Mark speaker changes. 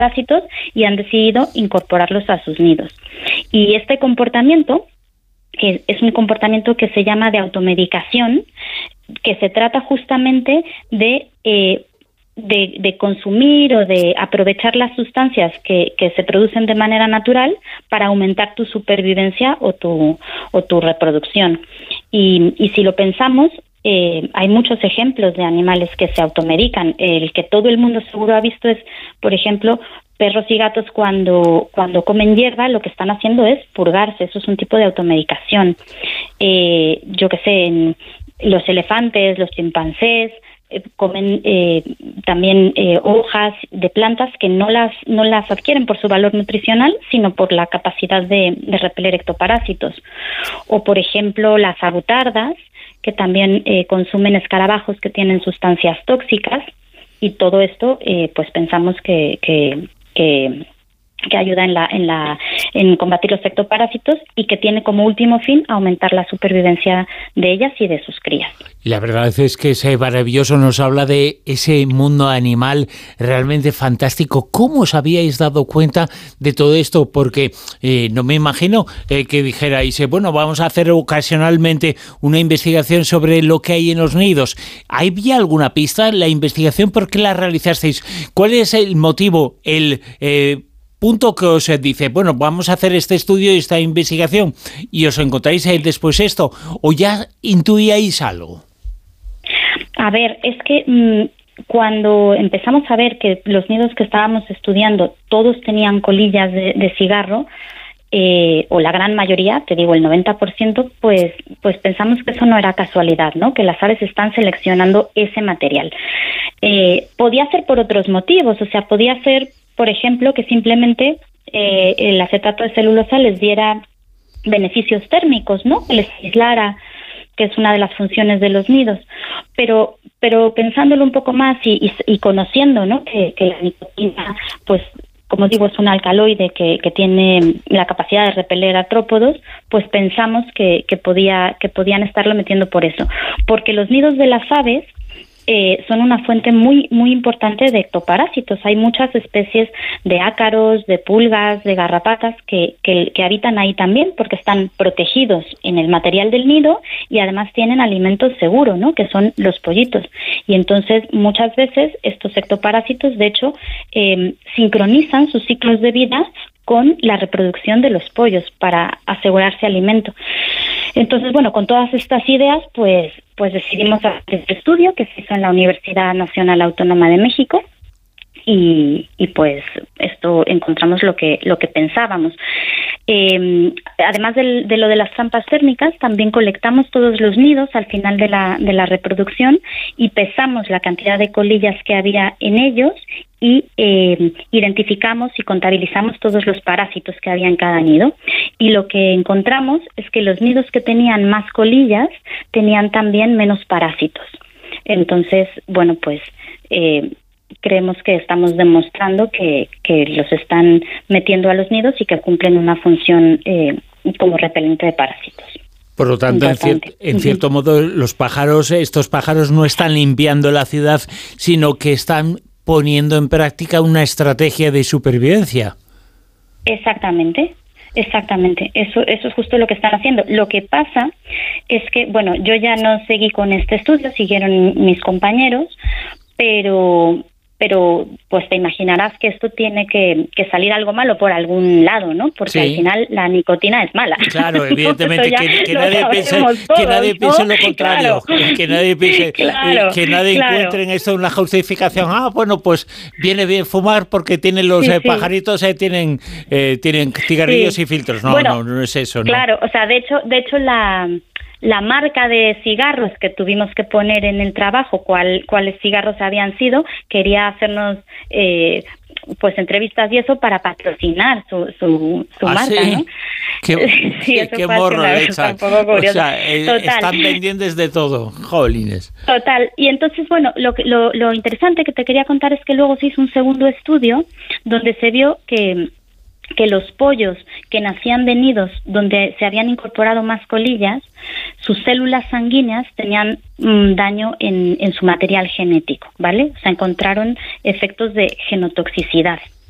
Speaker 1: parásitos y han decidido incorporarlos a sus nidos. Y este comportamiento, que es un comportamiento que se llama de automedicación, que se trata justamente de consumir o de aprovechar las sustancias que se producen de manera natural para aumentar tu supervivencia o tu reproducción. Y si lo pensamos, hay muchos ejemplos de animales que se automedican. El que todo el mundo seguro ha visto es, por ejemplo, perros y gatos cuando comen hierba, lo que están haciendo es purgarse. Eso es un tipo de automedicación. Yo qué sé, los elefantes, los chimpancés comen también hojas de plantas que no las adquieren por su valor nutricional, sino por la capacidad de repeler ectoparásitos. O, por ejemplo, las avutardas, que también consumen escarabajos que tienen sustancias tóxicas, y todo esto pues pensamos que ayuda en combatir los ectoparásitos y que tiene como último fin aumentar la supervivencia de ellas y de sus crías.
Speaker 2: La verdad es que ese maravilloso nos habla de ese mundo animal realmente fantástico. ¿Cómo os habíais dado cuenta de todo esto? Porque no me imagino que dijerais, bueno, vamos a hacer ocasionalmente una investigación sobre lo que hay en los nidos. ¿Había alguna pista? ¿La investigación por qué la realizasteis? ¿Cuál es el motivo, punto que os dice, bueno, vamos a hacer este estudio y esta investigación, y os encontráis después esto, o ya intuíais algo?
Speaker 1: A ver, es que cuando empezamos a ver que los nidos que estábamos estudiando todos tenían colillas de cigarro, o la gran mayoría, te digo el 90%, pues pensamos que eso no era casualidad, ¿no? Que las aves están seleccionando ese material. Podía ser por otros motivos, o sea, podía ser, por ejemplo, que simplemente el acetato de celulosa les diera beneficios térmicos, ¿no? Que les aislara, que es una de las funciones de los nidos. Pero pensándolo un poco más y conociendo, ¿no? Que la nicotina, pues, como digo, es un alcaloide que tiene la capacidad de repeler artrópodos, pues pensamos que podían estarlo metiendo por eso. Porque los nidos de las aves son una fuente muy muy importante de ectoparásitos. Hay muchas especies de ácaros, de pulgas, de garrapatas que habitan ahí también, porque están protegidos en el material del nido y además tienen alimento seguro, ¿no? Que son los pollitos. Y entonces muchas veces estos ectoparásitos, de hecho, sincronizan sus ciclos de vida con la reproducción de los pollos para asegurarse alimento. Entonces, bueno, con todas estas ideas, pues decidimos hacer este estudio que se hizo en la Universidad Nacional Autónoma de México y pues esto encontramos lo que pensábamos. Además de lo de las trampas térmicas, también colectamos todos los nidos al final de la reproducción y pesamos la cantidad de colillas que había en ellos y identificamos y contabilizamos todos los parásitos que había en cada nido. Y lo que encontramos es que los nidos que tenían más colillas tenían también menos parásitos. Entonces, bueno, pues creemos que estamos demostrando que los están metiendo a los nidos y que cumplen una función como repelente de parásitos.
Speaker 2: Por lo tanto, en cierto modo, estos pájaros no están limpiando la ciudad, sino que están poniendo en práctica una estrategia de supervivencia.
Speaker 1: Exactamente. Eso es justo lo que están haciendo. Lo que pasa es que, bueno, yo ya no seguí con este estudio, siguieron mis compañeros, pero pues te imaginarás que esto tiene que salir algo malo por algún lado, ¿no? Porque al final la nicotina es mala.
Speaker 2: Claro, evidentemente, que nadie piense lo contrario. Claro. Que nadie piense, que nadie encuentre en esto una justificación. Bueno, pues viene bien fumar porque tienen los pajaritos, tienen cigarrillos y filtros. No, bueno, no es eso, ¿no?
Speaker 1: Claro, o sea, de hecho la marca de cigarros que tuvimos que poner en el trabajo, cuáles cigarros habían sido, quería hacernos pues entrevistas y eso para patrocinar su marca,
Speaker 2: ¿sí?
Speaker 1: ¿no?
Speaker 2: Qué morro, o sea, están pendientes de todo, jolines.
Speaker 1: Total, y entonces, bueno, lo interesante que te quería contar es que luego se hizo un segundo estudio donde se vio que los pollos que nacían de nidos donde se habían incorporado más colillas, sus células sanguíneas tenían daño en su material genético, ¿vale? O sea, encontraron efectos de genotoxicidad.